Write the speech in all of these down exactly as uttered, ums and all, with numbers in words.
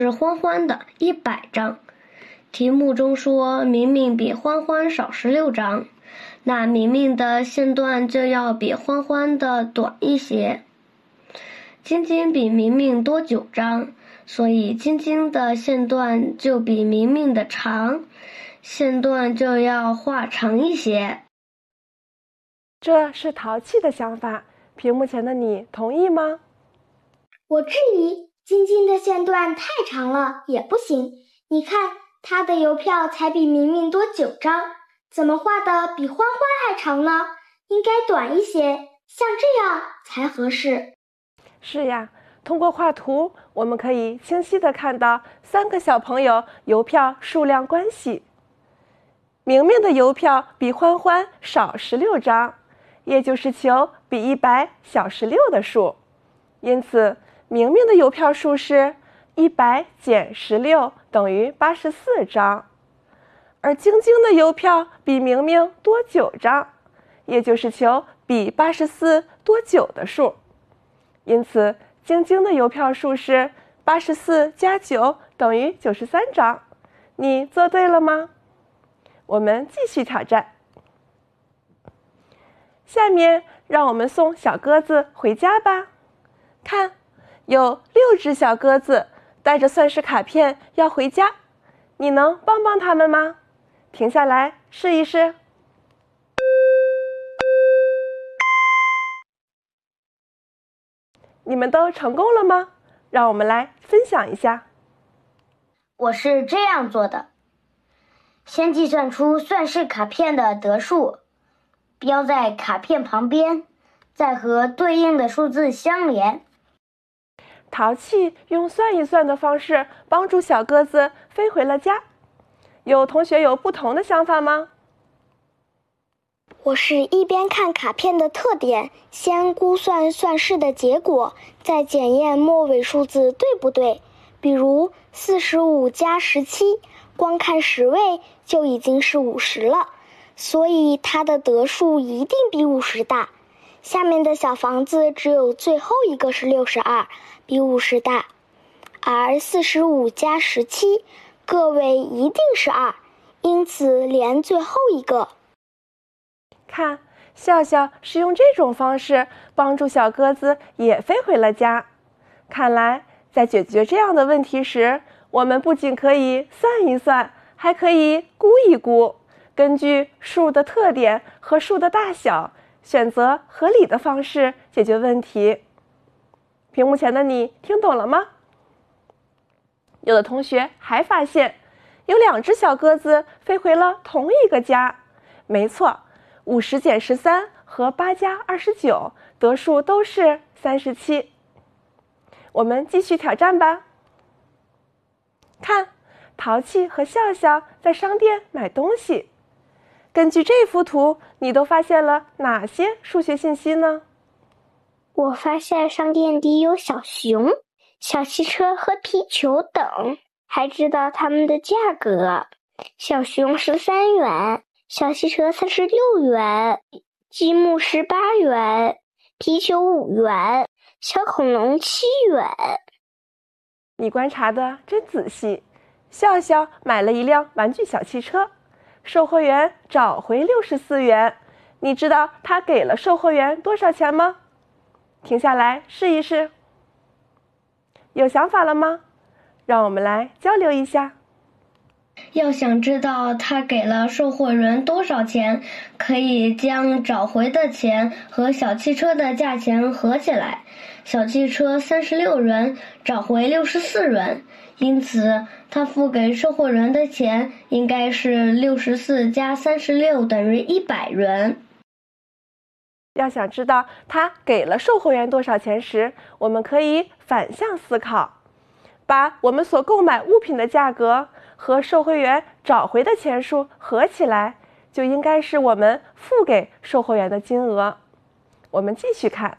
是欢欢的一百张。题目中说明明比欢欢少十六张，那明明的线段就要比欢欢的短一些。晶晶比明明多九张，所以晶晶的线段就比明明的长，线段就要画长一些。 这是淘气的想法，屏幕前的你同意吗？ 我质疑，晶晶的线段太长了也不行。你看，她的邮票才比明明多九张，怎么画的比欢欢还长呢？应该短一些，像这样才合适。 是呀，通过画图，我们可以清晰地看到三个小朋友邮票数量关系。明明的邮票比欢欢少十六张，也就是求比一百小十六的数。因此，明明的邮票数是一百减十六等于八十四张，而晶晶的邮票比明明多九张，也就是求比八十四多九的数。因此，晶晶的邮票数是八十四加九等于九十三张。你做对了吗？我们继续挑战。下面让我们送小鸽子回家吧。看，有六只小鸽子带着算式卡片要回家，你能帮帮它们吗？停下来试一试。你们都成功了吗？让我们来分享一下。 我是这样做的：先计算出算式卡片的得数，标在卡片旁边，再和对应的数字相连。 淘气用算一算的方式帮助小鸽子飞回了家。有同学有不同的想法吗？ 我是一边看卡片的特点，先估算算式的结果，再检验末尾数字对不对。比如四十五加十七，光看十位就已经是五十了，所以它的得数一定比五十大。下面的小房子只有最后一个是六十二，比五十大，而四十五加十七，个位一定是二，因此连最后一个。 看，笑笑是用这种方式帮助小鸽子也飞回了家。看来，在解决这样的问题时，我们不仅可以算一算，还可以估一估，根据数的特点和数的大小，选择合理的方式解决问题。屏幕前的你听懂了吗？有的同学还发现，有两只小鸽子飞回了同一个家。没错，五十减十三和八加二十九得数都是三十七。我们继续挑战吧。看，淘气和笑笑在商店买东西。根据这幅图，你都发现了哪些数学信息呢？ 我发现商店里有小熊、小汽车和皮球等，还知道它们的价格。小熊十三元，小汽车三十六元，积木十八元，皮球五元，小恐龙七元。 你观察的真仔细。笑笑买了一辆玩具小汽车，售货员找回六十四元。你知道他给了售货员多少钱吗？停下来试一试。有想法了吗？让我们来交流一下。 要想知道他给了售货员多少钱，可以将找回的钱和小汽车的价钱合起来。小汽车三十六元，找回六十四元，因此他付给售货员的钱应该是六十四加三十六等于一百元。 要想知道他给了售货员多少钱时，我们可以反向思考，把我们所购买物品的价格和售货员找回的钱数合起来，就应该是我们付给售货员的金额。我们继续看，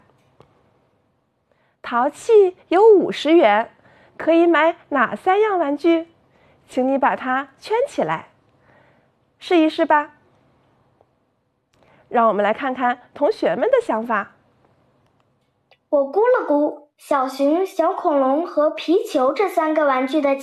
淘气有五十元，可以买哪三样玩具？请你把它圈起来，试一试吧。让我们来看看同学们的想法。 我估了估， 小熊、小恐龙和皮球这三个玩具的